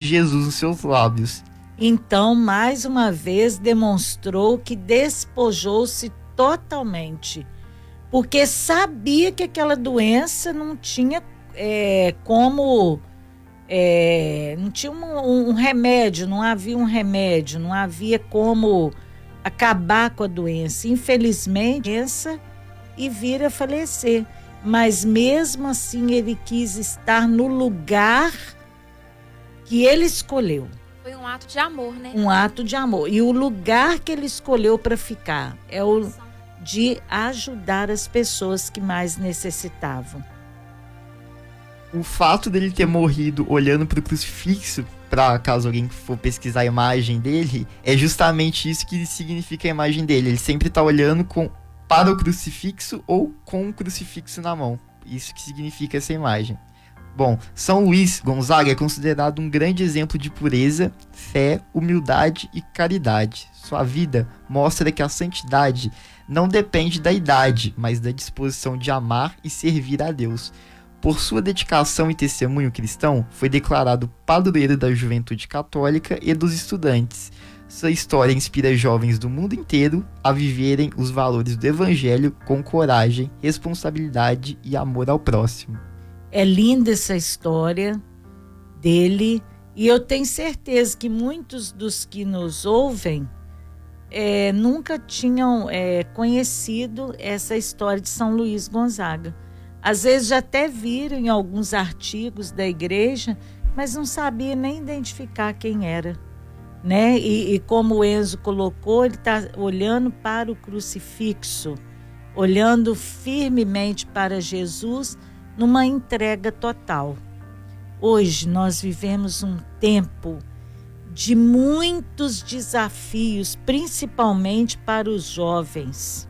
Jesus nos seus lábios. Então, mais uma vez, demonstrou que despojou-se totalmente, porque sabia que aquela doença não tinha como... não tinha um remédio, não havia um remédio, não havia como acabar com a doença. Infelizmente, doença e vir a falecer. Mas mesmo assim ele quis estar no lugar que ele escolheu. Foi um ato de amor, né? Um ato de amor. E o lugar que ele escolheu para ficar é o de ajudar as pessoas que mais necessitavam. O fato dele ter morrido olhando para o crucifixo, para caso alguém for pesquisar a imagem dele, é justamente isso que significa a imagem dele. Ele sempre está olhando para o crucifixo ou com o crucifixo na mão. Isso que significa essa imagem. Bom, São Luís Gonzaga é considerado um grande exemplo de pureza, fé, humildade e caridade. Sua vida mostra que a santidade não depende da idade, mas da disposição de amar e servir a Deus. Por sua dedicação e testemunho cristão, foi declarado padroeiro da juventude católica e dos estudantes. Sua história inspira jovens do mundo inteiro a viverem os valores do Evangelho com coragem, responsabilidade e amor ao próximo. É linda essa história dele e eu tenho certeza que muitos dos que nos ouvem nunca tinham conhecido essa história de São Luís Gonzaga. Às vezes já até viram em alguns artigos da igreja, mas não sabia nem identificar quem era, né? E como o Enzo colocou, ele está olhando para o crucifixo, olhando firmemente para Jesus numa entrega total. Hoje nós vivemos um tempo de muitos desafios, principalmente para os jovens.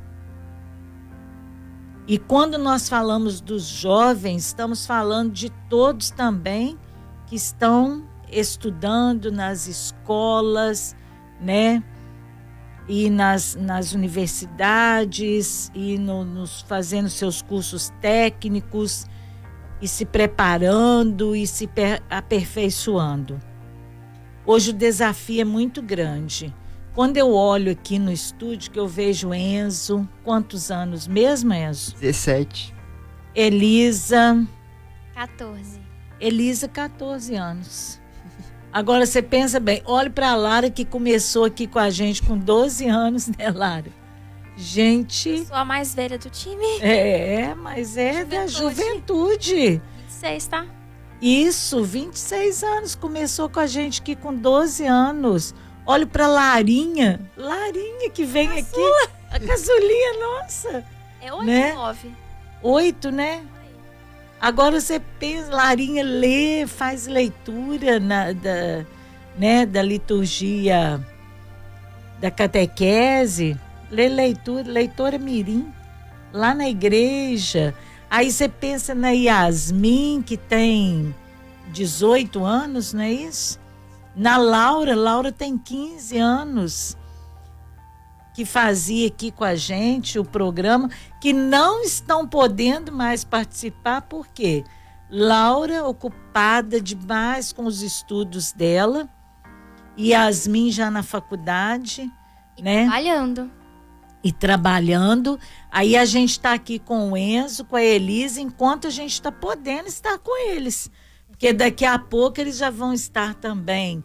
E quando nós falamos dos jovens, estamos falando de todos também que estão estudando nas escolas, né? E nas universidades, e fazendo seus cursos técnicos, e se preparando e se aperfeiçoando. Hoje o desafio é muito grande. Quando eu olho aqui no estúdio, que eu vejo Enzo, quantos anos mesmo, Enzo? 17. Elisa. 14. Elisa, 14 anos. Agora você pensa bem, olhe para a Lara, que começou aqui com a gente com 12 anos, né, Lara? Gente... Eu sou a mais velha do time. Mas da juventude. 26, tá? Isso, 26 anos. Começou com a gente aqui com 12 anos. Olho para Larinha que vem aqui. A caçulinha, nossa. É 8 né? ou 9? 8, né? Agora você pensa, Larinha lê, faz leitura da liturgia da catequese, lê leitora mirim, lá na igreja. Aí você pensa na Yasmin, que tem 18 anos, não é isso? Na Laura tem 15 anos, que fazia aqui com a gente o programa, que não estão podendo mais participar, porque Laura ocupada demais com os estudos dela, e Yasmin já na faculdade, né? Trabalhando. Aí a gente está aqui com o Enzo, com a Elisa, enquanto a gente está podendo estar com eles. Porque daqui a pouco eles já vão estar também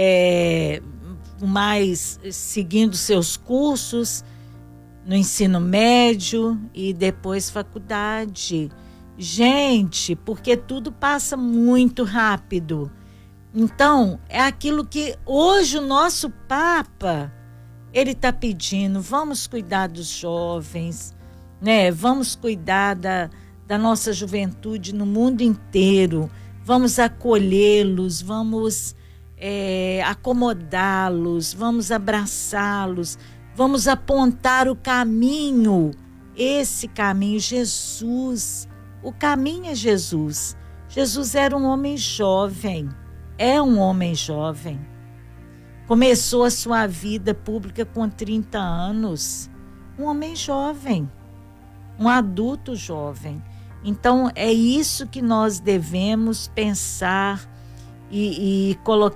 mais seguindo seus cursos no ensino médio e depois faculdade. Gente, porque tudo passa muito rápido. Então, é aquilo que hoje o nosso Papa, ele está pedindo, vamos cuidar dos jovens, né? Vamos cuidar da nossa juventude no mundo inteiro, vamos acolhê-los, vamos acomodá-los, vamos abraçá-los, vamos apontar o caminho, esse caminho, Jesus. O caminho é Jesus. Jesus era um homem jovem, é um homem jovem. Começou a sua vida pública com 30 anos. Um homem jovem, um adulto jovem. Então, é isso que nós devemos pensar e colocar